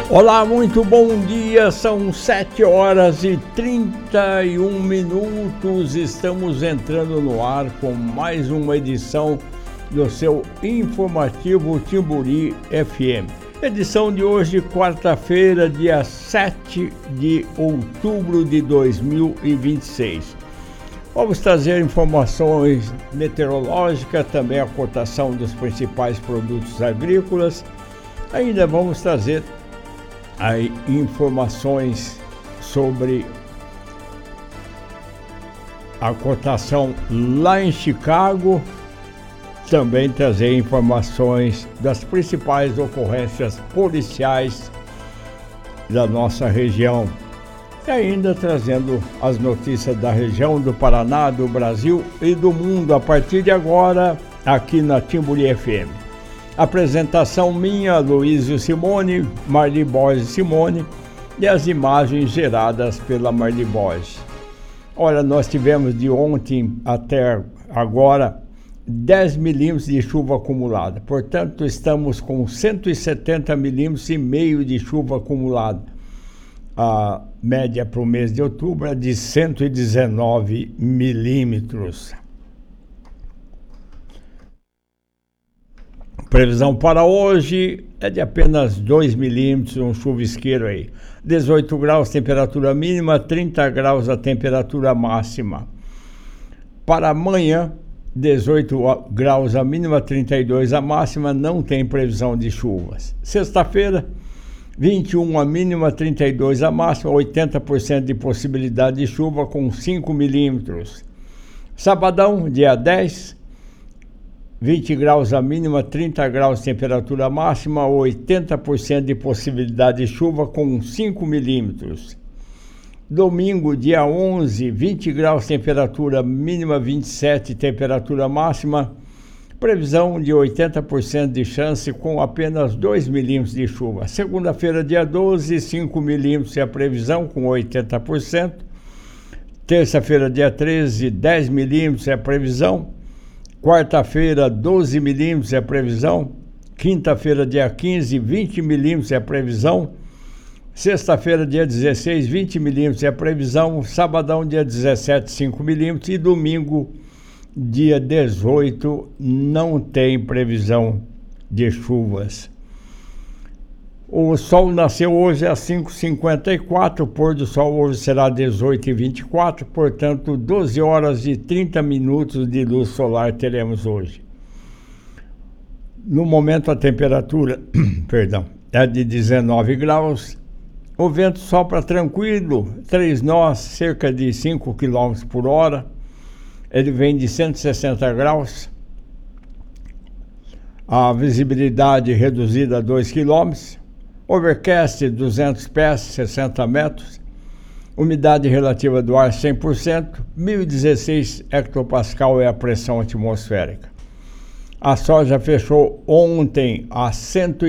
Olá, muito bom dia, são 7 horas e 31 minutos, estamos entrando no ar com mais uma edição do seu informativo Timburi FM. Edição de hoje, quarta-feira, dia 7 de outubro de 2026. Vamos trazer informações meteorológicas, também a cotação dos principais produtos agrícolas. Ainda vamos trazer aí informações sobre a cotação lá em Chicago, também trazer informações das principais ocorrências policiais da nossa região e ainda trazendo as notícias da região, do Paraná, do Brasil e do mundo a partir de agora aqui na Timburi FM. Apresentação minha, Luísio Simone, Marli Borges Simone, e as imagens geradas pela Marli Borges. Olha, nós tivemos de ontem até agora 10 milímetros de chuva acumulada, portanto estamos com 170 milímetros e meio de chuva acumulada. A média para o mês de outubro é de 119 milímetros. Previsão para hoje é de apenas 2 milímetros, um chuvisqueiro aí. 18 graus temperatura mínima, 30 graus a temperatura máxima. Para amanhã, 18 graus a mínima, 32 a máxima, não tem previsão de chuvas. Sexta-feira, 21 a mínima, 32 a máxima, 80% de possibilidade de chuva com 5 milímetros. Sabadão, dia 10, 20 graus a mínima, 30 graus temperatura máxima, 80% de possibilidade de chuva com 5 milímetros. Domingo, dia 11, 20 graus temperatura mínima, 27 temperatura máxima, previsão de 80% de chance com apenas 2 milímetros de chuva. Segunda-feira, dia 12, 5 milímetros é a previsão com 80%. Terça-feira, dia 13, 10 milímetros é a previsão. Quarta-feira, 12 milímetros é a previsão. Quinta-feira, dia 15, 20 milímetros é a previsão. Sexta-feira, dia 16, 20 milímetros é a previsão. Sabadão, dia 17, 5 milímetros. E domingo, dia 18, não tem previsão de chuvas. O sol nasceu hoje às 5h54, o pôr do sol hoje será 18h24, portanto 12 horas e 30 minutos de luz solar teremos hoje. No momento a temperatura é de 19 graus, o vento sopra tranquilo, 3 nós, cerca de 5 km por hora, ele vem de 160 graus, a visibilidade reduzida a 2 km, overcast 200 pés, 60 metros, umidade relativa do ar 100%, 1016 hectopascal é a pressão atmosférica. A soja fechou ontem a R$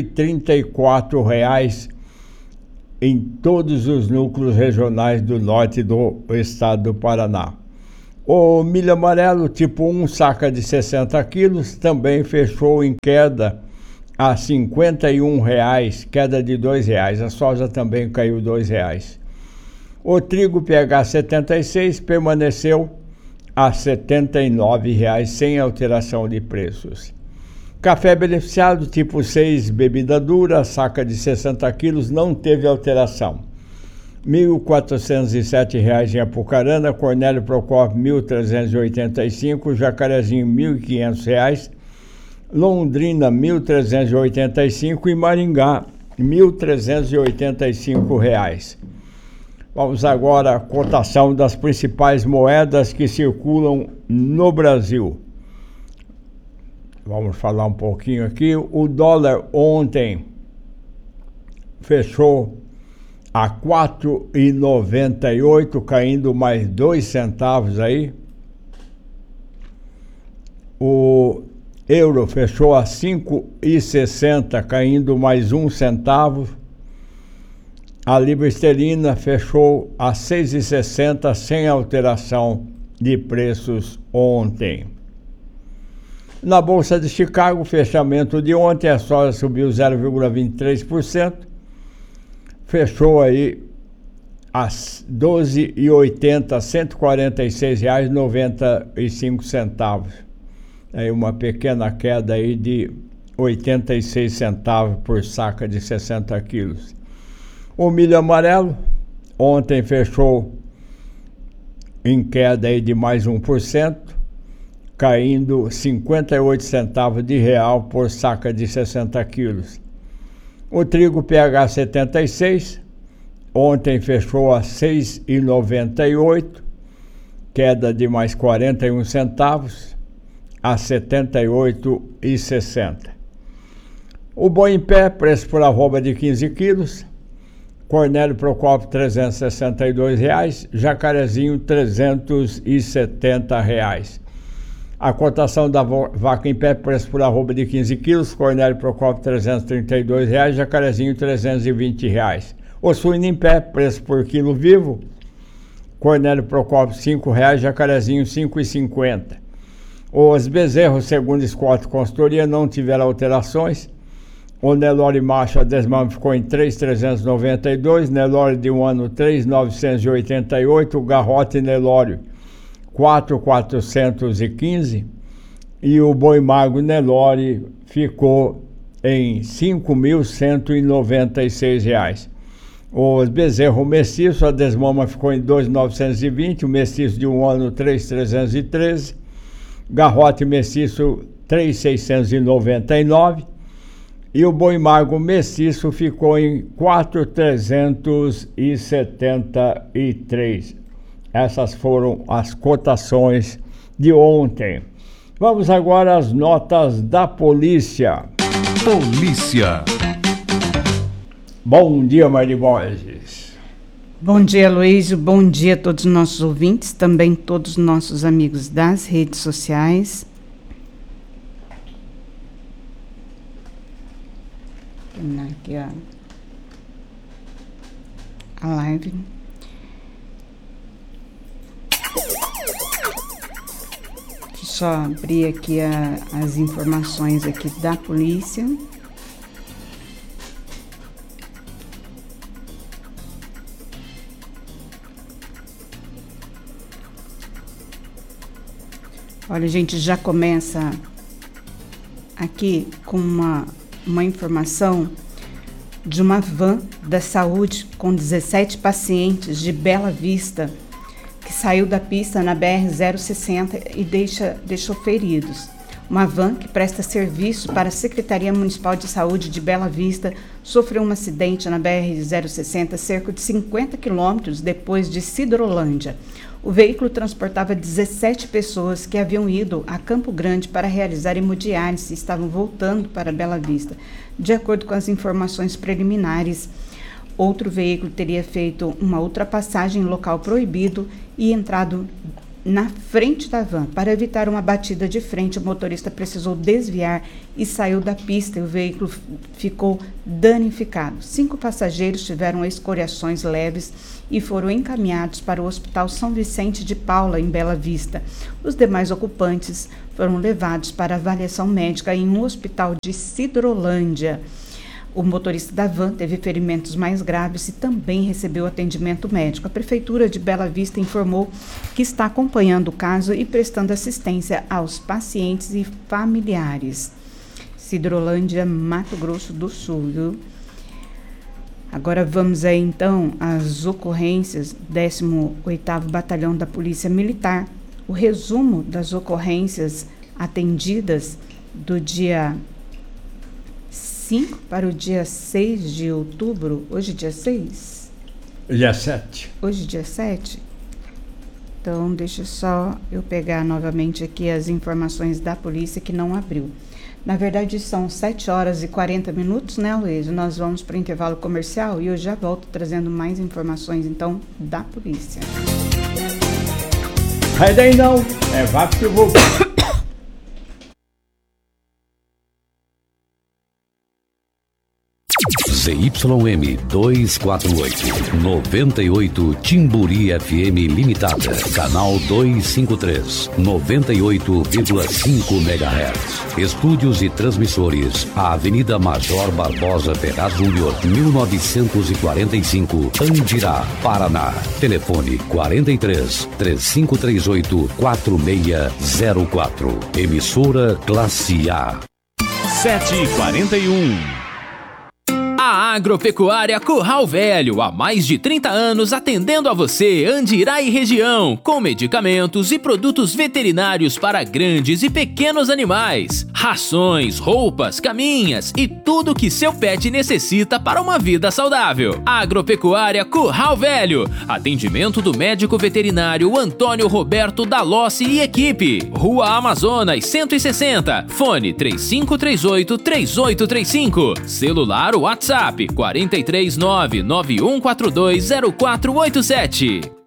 134 em todos os núcleos regionais do norte do estado do Paraná. O milho amarelo tipo 1, saca de 60 quilos, também fechou em queda a R$ 51, queda de R$ 2. A soja também caiu R$ 2. O trigo PH 76 permaneceu a R$ 79, sem alteração de preços. Café beneficiado tipo 6, bebida dura, saca de 60 quilos, não teve alteração. R$ 1.407 em Apucarana, Cornélio Procópio R$ 1.385, Jacarezinho R$ 1.500, Londrina R$ 1.385 e Maringá R$ 1.385. Vamos agora à cotação das principais moedas que circulam no Brasil. Vamos falar um pouquinho aqui. O dólar ontem fechou a R$ 4,98, caindo mais 2 centavos aí. O euro fechou a 5,60, caindo mais 1 centavo. A libra esterlina fechou a 6,60, sem alteração de preços ontem. Na Bolsa de Chicago, fechamento de ontem, a soja subiu 0,23%, fechou aí às 12,80, R$ 146,95. Aí uma pequena queda aí de 86 centavos por saca de 60 quilos. O milho amarelo ontem fechou em queda aí de mais 1%, caindo 58 centavos de real por saca de 60 quilos. O trigo PH 76 ontem fechou a 6,98, queda de mais 41 centavos a 78,60. O boi em pé, preço por arroba de 15 quilos, Cornélio Procópio R$ 362, Jacarezinho R$ 370. A cotação da vaca em pé, preço por arroba de 15 quilos, Cornélio Procópio R$ 332, Jacarezinho R$ 320. O suíno em pé, preço por quilo vivo, Cornélio Procópio R$ 5, Jacarezinho R$ 5,50. Os bezerros, segundo Scott Consultoria, não tiveram alterações. O Nelore macho a desmame ficou em 3,392, Nelore de um ano 3,988, o Garrote Nelore 4,415 e o boi magro Nelore ficou em R$ 5.196. Os bezerros mestiço, a desmama ficou em 2.920, o mestiço de um ano 3.313, Garrote mestiço 3.699 e o boi magro mestiço ficou em 4.373. Essas foram as cotações de ontem. Vamos agora às notas da polícia. Polícia. Bom dia, Marli Borges. Bom dia, Luísio. Bom dia a todos os nossos ouvintes, também todos os nossos amigos das redes sociais. Aqui, ó, a live. Deixa eu só abrir aqui as informações aqui da polícia. Olha, a gente já começa aqui com uma informação de uma van da saúde com 17 pacientes de Bela Vista que saiu da pista na BR-060 e deixou feridos. Uma van que presta serviço para a Secretaria Municipal de Saúde de Bela Vista sofreu um acidente na BR-060 cerca de 50 quilômetros depois de Sidrolândia. O veículo transportava 17 pessoas que haviam ido a Campo Grande para realizar hemodiálise e estavam voltando para Bela Vista. De acordo com as informações preliminares, outro veículo teria feito uma ultrapassagem em local proibido e entrado na frente da van. Para evitar uma batida de frente, o motorista precisou desviar e saiu da pista e o veículo ficou danificado. 5 passageiros tiveram escoriações leves e foram encaminhados para o Hospital São Vicente de Paula, em Bela Vista. Os demais ocupantes foram levados para avaliação médica em um hospital de Sidrolândia. O motorista da van teve ferimentos mais graves e também recebeu atendimento médico. A Prefeitura de Bela Vista informou que está acompanhando o caso e prestando assistência aos pacientes e familiares. Sidrolândia, Mato Grosso do Sul, viu? Agora vamos aí então às ocorrências, 18º Batalhão da Polícia Militar. O resumo das ocorrências atendidas do dia 5 para o dia 6 de outubro, hoje dia 6? Dia 7. Hoje dia 7? Então, deixa só eu pegar novamente aqui as informações da polícia que não abriu. Na verdade, são 7 horas e 40 minutos, né, Luiz? Nós vamos para o intervalo comercial e eu já volto trazendo mais informações, então, da polícia. Sai daí não, é vapo que eu vou. ZYM 248, 98 Timburi FM Limitada, canal 253, 98,5 MHz. Estúdios e transmissores, a Avenida Major Barbosa Ferraz Júnior, 1945, Andirá, Paraná. Telefone 43 3538 4604. Emissora Classe A. 7h41. A Agropecuária Curral Velho, há mais de 30 anos atendendo a você, Andirá e região, com medicamentos e produtos veterinários para grandes e pequenos animais, rações, roupas, caminhas e tudo que seu pet necessita para uma vida saudável. Agropecuária Curral Velho, atendimento do médico veterinário Antônio Roberto Dalossi e equipe, Rua Amazonas 160, fone 3538-3835, celular WhatsApp 439-9142-0487.